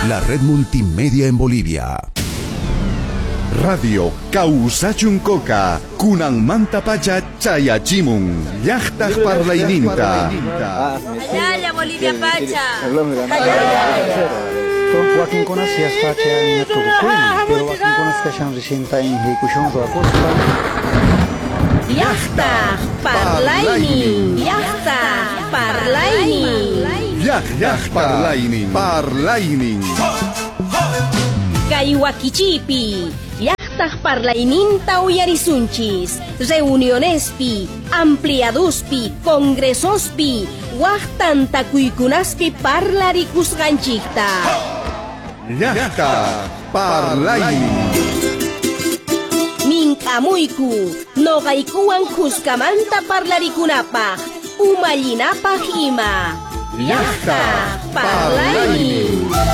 la red multimedia en Bolivia. Radio Causachuncoca, Kunan Mantapacha Chayachimun, Yachtaj Parlaininta. Allá, Bolivia Pacha. Joaquín conocía Pacha y pero Joaquín conozca Shan Rishinta en Hikushon Roacosta. Yachtaj Parlaining. Yachtaj Parlaining. Yachtaj Parlaining. Kaiwakichipi. Yachtaj Parlaininta uyarisunchis. Reunionespi, ampliaduspi, congresospi, Wachtanta kuikunaspi parlarikusganchikta. Yachtaj Parlaining. Minkamuyku, noqaykuwan kuskamanta parlarikunapaq, umallinapaq ima. Yachtaj Parlaining.